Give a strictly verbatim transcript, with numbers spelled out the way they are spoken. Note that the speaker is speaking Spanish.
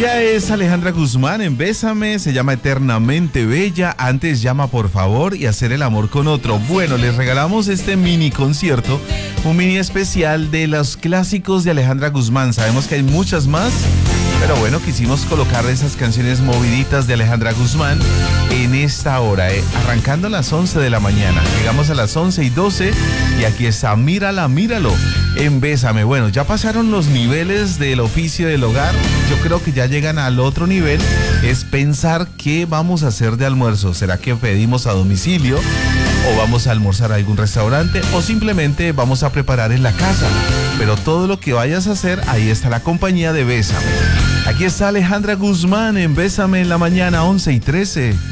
Ella es Alejandra Guzmán en Bésame, se llama Eternamente Bella, antes llama por favor y hacer el amor con otro. Bueno, les regalamos este mini concierto, un mini especial de los clásicos de Alejandra Guzmán. Sabemos que hay muchas más, pero bueno, quisimos colocar esas canciones moviditas de Alejandra Guzmán en esta hora, eh, arrancando a las once de la mañana. Llegamos a las once y doce y aquí está Mírala, Míralo en Bésame. Bueno, ya pasaron los niveles del oficio del hogar. Yo creo que ya llegan al otro nivel, es pensar qué vamos a hacer de almuerzo. ¿Será que pedimos a domicilio o vamos a almorzar a algún restaurante o simplemente vamos a preparar en la casa? Pero todo lo que vayas a hacer, ahí está la compañía de Bésame. Aquí está Alejandra Guzmán en Bésame en la mañana, once y trece.